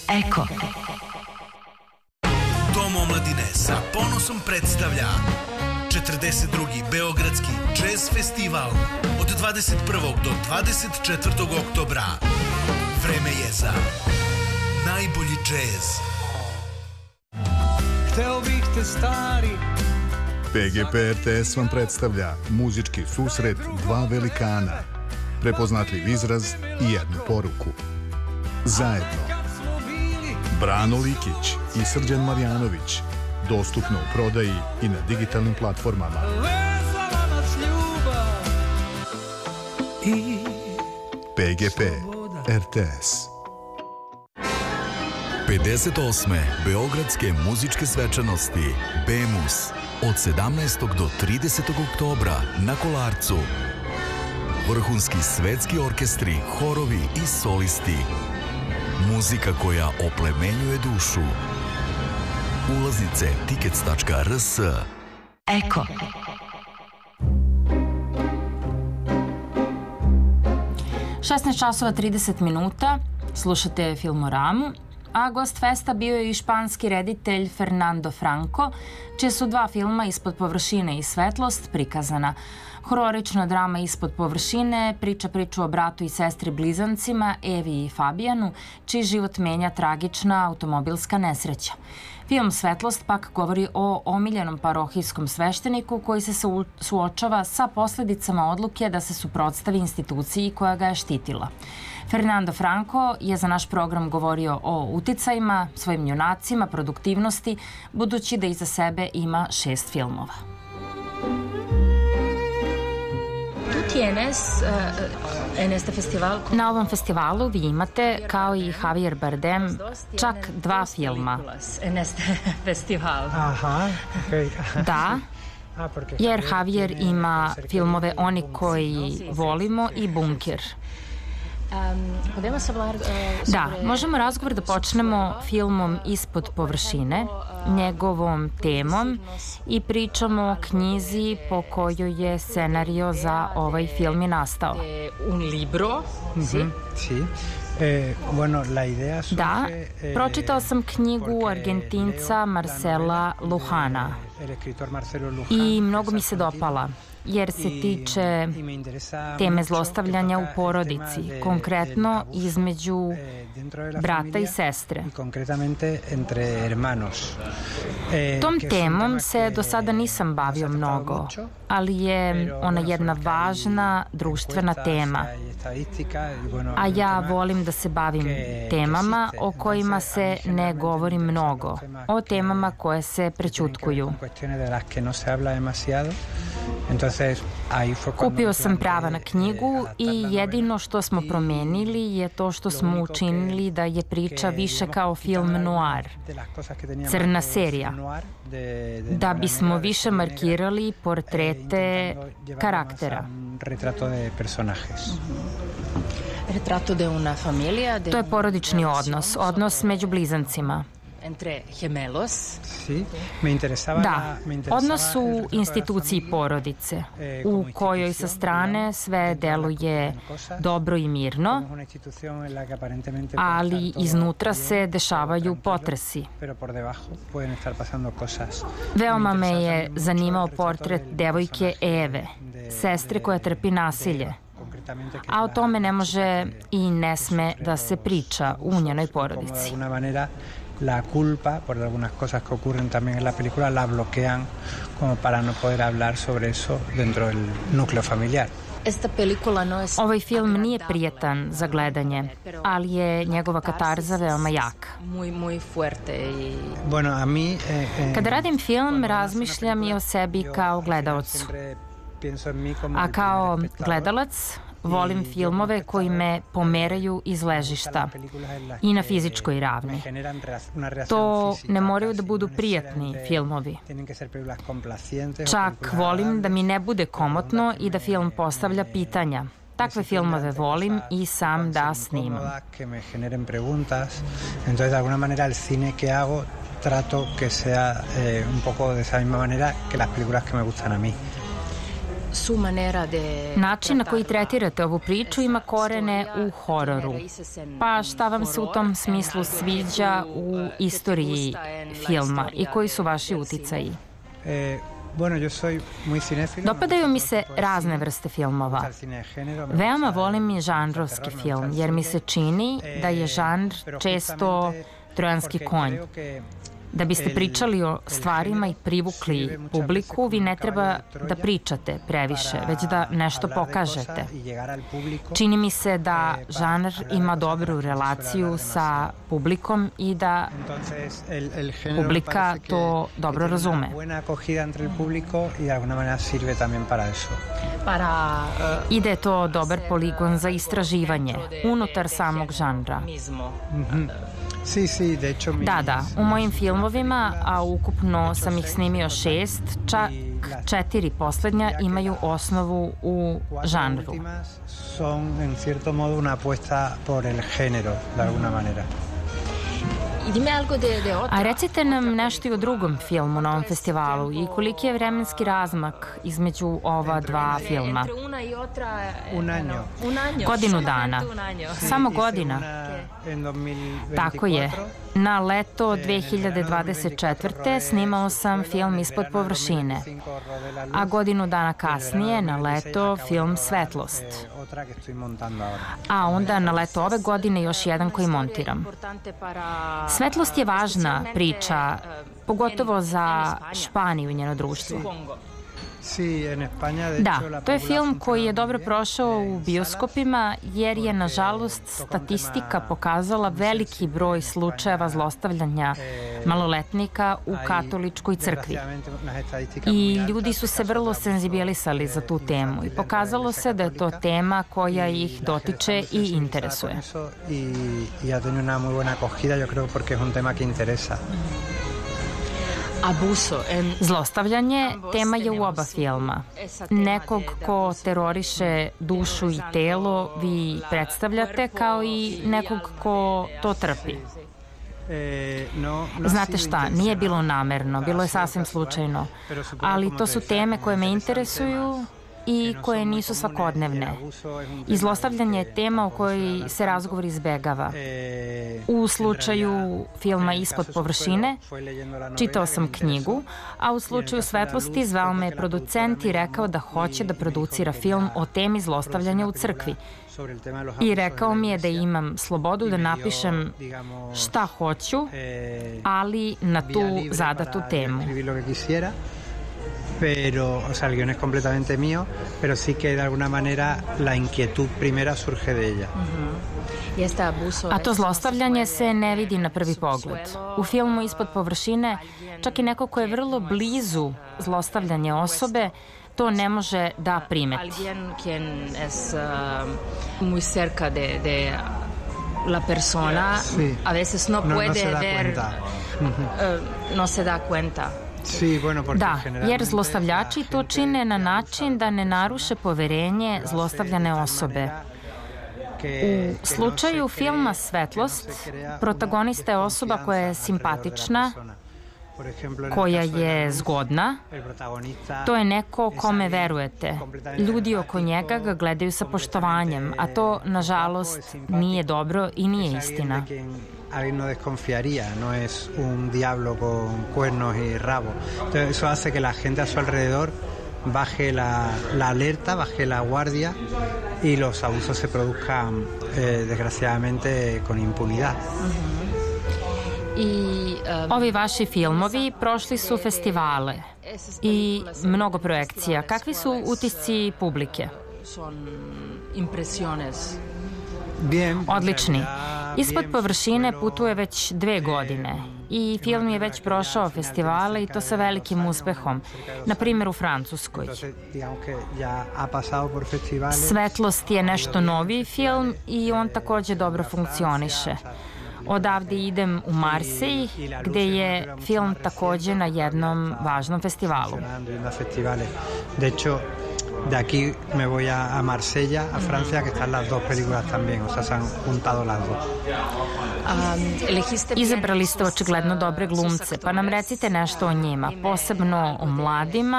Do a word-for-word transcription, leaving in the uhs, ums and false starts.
Eko. Dom omladine sa ponosom predstavlja četrdeset drugi Beogradski džez festival od dvadeset prvog do dvadeset četvrtog oktobra. Vreme je za najbolji džez. Hteo bih te stari. P G P R T S vam predstavlja muzički susret dva velikana, prepoznatljiv izraz i jednu poruku. Zajedno. Brano Likić i Srđan Marjanović. Dostupno u prodaji i na digitalnim platformama. P G P R T S. pedeset osme Beogradske muzičke svečanosti BEMUS od sedamnaestog do tridesetog oktobra na Kolarcu. Vrhunski svetski orkestri, horovi i solisti. Muzika koja oplemenjuje dušu. Ulaznice tickets tačka r s. Eko. šesnaest časova trideset minuta, slušate Filmoramu, a gost festa bio je i španski reditelj Fernando Franco, čije su dva filma Ispod površine i Svetlost prikazana. Hororična drama Ispod površine priča priču o bratu i sestri blizancima Evi i Fabijanu, čiji život menja tragična automobilska nesreća. Film Svetlost pak govori o omiljenom parohijskom svešteniku koji se suočava sa posledicama odluke da se suprotstavi instituciji koja ga je štitila. Fernando Franco je za naš program govorio o uticajima, svojim junacima, produktivnosti, budući da iza sebe ima šest filmova. Na ovom festivalu vi imate, kao i Javier Bardem, čak dva filma. Da, jer Javier ima filmove Oni koji volimo i Bunker. Da, možemo razgovor da počnemo filmom Ispod površine, njegovom temom i pričamo o knjizi po kojoj je scenario za ovaj film i nastao. Da, pročitao sam knjigu Argentinca Marcela Lujana i mnogo mi se dopala, jer se tiče teme zlostavljanja u porodici, konkretno između brata i sestre. Tom temom se do sada nisam bavio mnogo, ali je ona jedna važna društvena tema. A ja volim da se bavim temama o kojima se ne govori mnogo, o temama koje se prećutkuju. Kupio sam prava na knjigu i jedino što smo promenili je to što smo učinili da je priča više kao film noir, crna serija, da bismo više markirali portrete karaktera. To je porodični odnos, odnos među blizancima. Da, odnos u instituciji porodice, u kojoj sa strane sve deluje dobro i mirno, ali iznutra se dešavaju potresi. Veoma me je zanimao portret devojke Eve, sestre koja trpi nasilje, a o tome ne može i ne sme da se priča u njenoj porodici. La culpa por algunas cosas que ocurren también en la película la bloquean como para no poder hablar sobre eso dentro del núcleo familiar. Ovaj film nije prijetan za gledanje, ali je njegova katarza veoma jaka. Kada radim film, razmišljam i o sebi kao gledaocu. A kao gledalac volim filmove koji me pomeraju iz ležišta i na fizičkoj ravni. To ne moraju da budu prijatni filmovi. Čak volim da mi ne bude komotno i da film postavlja pitanja. Takve filmove volim i sam da snimam. Trato que sea eh, un poco de esa misma manera que las películas que me gustan a mí. Način na koji tretirate ovu priču ima korene u hororu. Pa šta vam se u tom smislu sviđa u istoriji filma i koji su vaši uticaji? Dopadaju mi se razne vrste filmova. Veoma volim i žanrovski film, jer mi se čini da je žanr često trojanski konj. Da biste pričali o stvarima i privukli publiku, vi ne treba da pričate previše, već da nešto pokažete. Čini mi se da žanr ima dobru relaciju sa publikom i da publika to dobro razume. I da je to dobar poligon za istraživanje unutar samog žanra. Da, da, u mojim filmovima, a ukupno sam ih snimio šest, čak četiri poslednja imaju osnovu u žanru. A recite nam nešto i o drugom filmu na ovom festivalu i koliki je vremenski razmak između ova dva filma? Godinu dana. Samo godina. Tako je. Na leto dve hiljade dvadeset četvrte snimao sam film Ispod površine, a godinu dana kasnije, na leto, film Svetlost. A onda na leto ove godine još jedan koji montiram. Svetlost je važna priča, pogotovo za Španiju i njeno društvo. Da, to je film koji je dobro prošao u bioskopima jer je, nažalost, statistika pokazala veliki broj slučajeva zlostavljanja maloletnika u katoličkoj crkvi. I ljudi su se vrlo senzibilisali za tu temu i pokazalo se da je to tema koja ih dotiče i interesuje. Zlostavljanje tema je u oba filma. Nekog ko teroriše dušu i telo vi predstavljate kao i nekog ko to trpi. Znate šta, nije bilo namerno, bilo je sasvim slučajno, ali to su teme koje me interesuju i koje nisu svakodnevne. I zlostavljanje je tema o kojoj se razgovor izbegava. U slučaju filma Ispod površine čitao sam knjigu, a u slučaju Svetlosti zvao me je producent i rekao da hoće da producira film o temi zlostavljanja u crkvi. I rekao mi je da imam slobodu da napišem šta hoću, ali na tu zadatu temu. Pero, o sea, el guión es completamente mío, pero sí que de alguna manera la inquietud primera surge de ella. A to zlostavljanje se ne vidi na prvi pogled. U filmu Ispod površine čak i neko ko je vrlo blizu zlostavljanje osobe to ne može da primeti. La persona a veces no puede ver, no se da cuenta. Da, jer zlostavljači to čine na način da ne naruše poverenje zlostavljane osobe. U slučaju filma Svetlost, protagonista je osoba koja je simpatična, koja je zgodna. To je neko kome verujete. Ljudi oko njega ga gledaju sa poštovanjem, a to, nažalost, nije dobro i nije istina. Alguien no desconfiaría, no es un diablo con cuernos y rabo. Entonces eso hace que la gente a su alrededor baje la, la alerta, baje la guardia y los abusos se produzcan eh, desgraciadamente con impunidad. I, um, Ovi vaši filmovi prošli su festivale i mnogo projekcija. Kakvi su utisci publike? Odlični. Ispod površine putuje već dve godine i film je već prošao festivale i to sa velikim uspehom, na primjer u Francuskoj. Svetlost je nešto noviji film i on takođe dobro funkcioniše. Odavde idem u Marsej, gde je film takođe na jednom važnom festivalu. De aquí me voy a, a Marsella, a Francia, que están las dos películas también, o sea, se han juntado las dos. Izabrali ste očigledno dobre glumce, pa nam recite nešto o njima, posebno o mladima